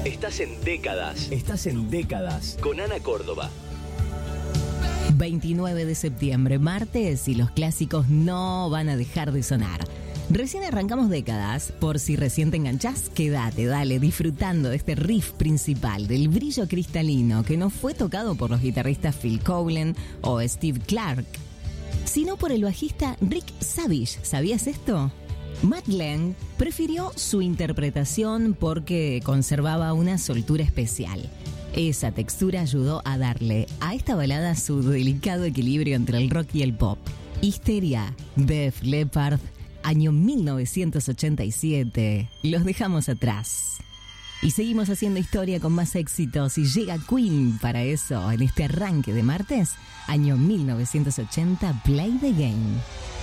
Estás en décadas. Estás en décadas. Con Ana Córdoba. 29 de septiembre, martes, y los clásicos no van a dejar de sonar. Recién arrancamos décadas, por si recién te enganchás, quédate, dale, disfrutando de este riff principal, del brillo cristalino que no fue tocado por los guitarristas Phil Collen o Steve Clark, sino por el bajista Rick Savage. ¿Sabías esto? Matt Lang prefirió su interpretación porque conservaba una soltura especial. Esa textura ayudó a darle a esta balada su delicado equilibrio entre el rock y el pop. Histeria, Def Leppard, año 1987. Los dejamos atrás. Y seguimos haciendo historia con más éxitos y llega Queen para eso en este arranque de martes, año 1980, Play the Game.